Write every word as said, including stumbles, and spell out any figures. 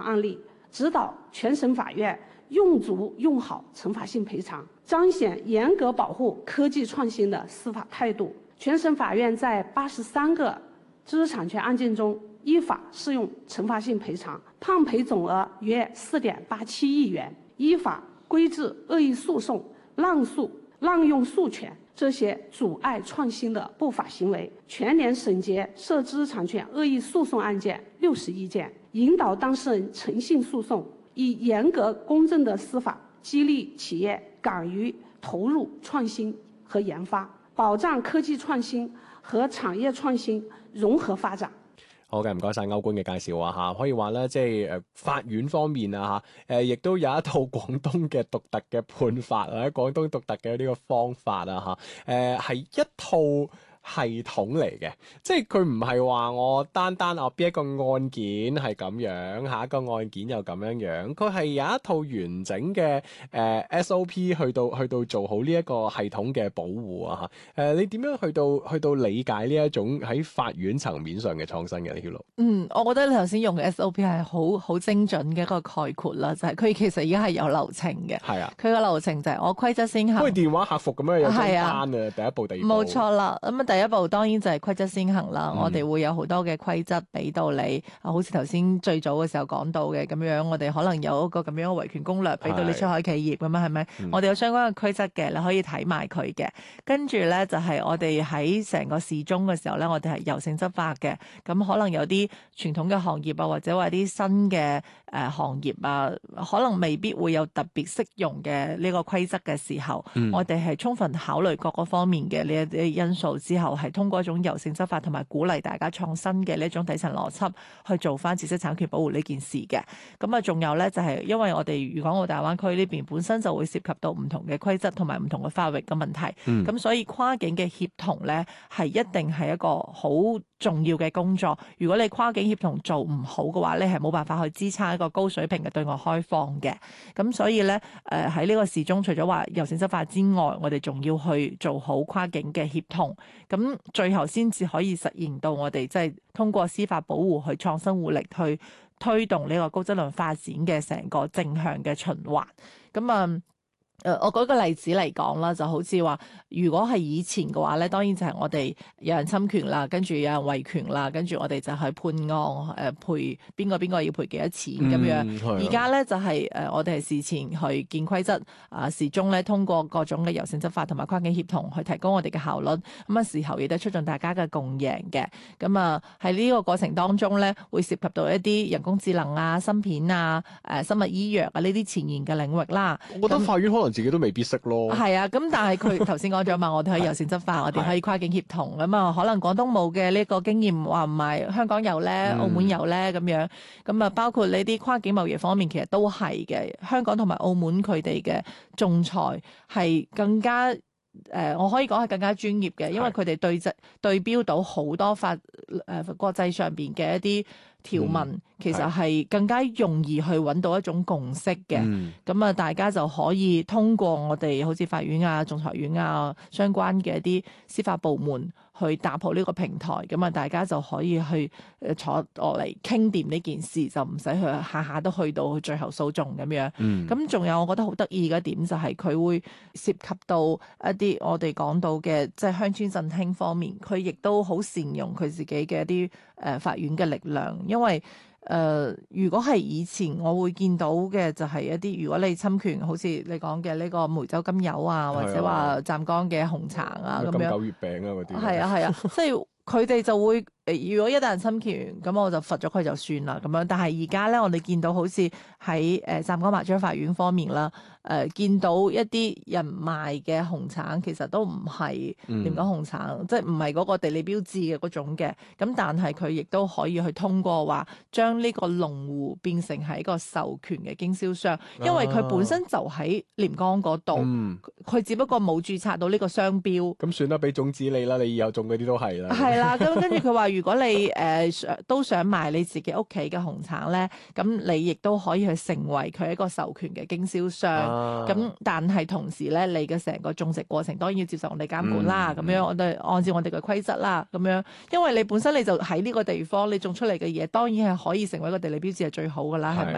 案例，指导全省法院用足用好惩罚性赔偿，彰显嚴格保護科技創新的司法態度。全省法院在八十三個知識產權案件中依法適用懲罰性賠償，判賠總額約四點八七億元，依法規制惡意訴訟、濫訴、濫用訴權這些阻礙創新的不法行為，全年審結涉知識產權惡意訴訟案件六十一件，引導當事人誠信訴訟，以嚴格公正的司法激勵企業敢於投入創新和研發，保障科技創新和產業創新融合發展。 好嘅，唔該晒歐官嘅介紹啊嚇，可以話咧，即係誒法院方面啊嚇，誒亦都有一套廣東嘅獨特嘅判法或者廣東獨特嘅呢個方法啊嚇，誒係一套系統嚟嘅，即係佢唔係話我單單啊邊一個案件係咁樣，下一個案件又咁樣樣，佢係有一套完整嘅誒、呃、S O P 去到去到做好呢一個系統嘅保護啊嚇。誒、呃、你點樣去到去到理解呢一種喺法院層面上嘅創新嘅呢條路？ 嗯，我覺得你頭先用嘅 S O P 係好好精準嘅一個概括啦，就係、是、佢其實已經係有流程嘅。係啊，佢個流程就係我規則先行， 好似電話客服咁樣有張單啊，第一步、第二步。冇錯啦，咁啊第一步當然就係規則先行啦。嗯、我哋會有好多嘅規則俾到你，好似頭先最早嘅時候講到嘅咁樣，我哋可能有一個咁樣嘅維權攻略俾到你出海企業咁樣，係咪？嗯、我哋有相關嘅規則嘅，你可以睇埋佢嘅。跟住咧就係、是、我哋喺成個事中嘅時候咧，我哋係柔性執法嘅。咁可能有啲傳統嘅行業啊，或者話啲新嘅誒、呃、行業啊，可能未必會有特別適用嘅呢個規則嘅時候，嗯、我哋係充分考慮各個方面嘅呢一啲因素之後，係通過一種柔性執法同埋鼓勵大家創新嘅呢一種底層邏輯去做翻知識產權保護呢件事嘅。咁啊，仲有咧就係、是、因為我哋粵港澳大灣區呢邊本身就會涉及到唔同嘅規則同埋唔同嘅法域嘅問題，咁、嗯、所以跨境嘅協同咧係一定係一個好重要嘅工作。如果你跨境協同做唔好嘅話，你係冇辦法去支撐一個高水平嘅對外開放嘅。咁所以咧，誒喺呢個事中，除咗話柔性執法之外，我哋仲要去做好跨境嘅協同，咁最後先至可以實現到我哋即係通過司法保護去創新活力，去推動呢個高質量發展嘅成個正向嘅循環。咁啊。誒，我舉個例子嚟講啦，就好似話，如果係以前嘅話咧，當然就係我哋有人侵權啦，跟住有人維權啦，跟住我哋就去判案，誒、呃、賠邊個邊個要賠幾多錢咁樣。而家咧就係、是、誒、呃，我哋係事前去見規則，啊、呃、時中咧通過各種嘅柔性執法同埋跨境協同去提高我哋嘅效率。咁啊時候亦都促進大家嘅共贏嘅。咁啊喺呢個過程當中咧，會涉及到一啲人工智能啊、芯片啊、誒、呃、生物醫藥啊呢啲前沿嘅領域啦。 我覺得法院可能自己都未必識咯， 係啊，咁但係佢頭先講咗嘛，我哋可以柔性執法，我哋可以跨境協同咁啊，可能廣東冇嘅呢個經驗，話唔係香港有咧，澳門有咧咁樣，咁啊包括呢啲跨境貿易方面，其實都係嘅。香港同埋澳門佢哋嘅仲裁係更加誒、呃，我可以講係更加專業嘅，因為佢哋對質對標到好多法誒、呃、國際上邊嘅一啲條文，嗯、其實係更加容易去揾到一種共識嘅。咁啊、嗯，大家就可以通過我哋好似法院啊、仲裁院啊相關嘅一啲司法部門去打破呢個平台。咁啊，大家就可以去誒坐落嚟傾掂呢件事，就唔使去下下都去到最後訴訟咁樣。咁仲、嗯、有我覺得好得意嘅一點就係佢會涉及到一啲我哋講到嘅即係鄉村振興方面，佢亦都好善用佢自己嘅一啲誒、呃、法院嘅力量。因為誒、呃，如果係以前我會見到嘅就係一啲，如果你侵權，好似你講嘅呢個梅州甘油啊，或者話湛江嘅紅橙啊咁樣，金九月餅啊嗰啲，係啊係啊，即係佢哋就會誒，如果一旦侵權，咁我就罰咗佢就算啦咁樣。但係而家咧，我哋見到好似喺誒湛江麻章法院方面啦，誒、呃、見到一啲人賣嘅紅橙，其實都唔係點講紅橙，嗯、即係唔係嗰個地理標誌嘅嗰種嘅。咁但係佢亦都可以去通過話，將呢個農戶變成係一個授權嘅經銷商，因為佢本身就喺廉江嗰度，佢、嗯、只不過冇註冊到呢個商標。咁算啦，俾種子你啦，你以後種嗰啲都係啦。 係啦，咁跟住佢話，如果你誒想、呃、都想賣你自己屋企嘅紅橙咧，咁你亦都可以去成為佢一個授權嘅經銷商。咁、啊、但係同時咧，你嘅成個種植過程當然要接受我哋監管啦。咁、嗯、樣我哋按照我哋嘅規則啦。咁樣因為你本身你就喺呢個地方，你種出嚟嘅嘢當然係可以成為一個地理標誌係最好噶啦，係咪？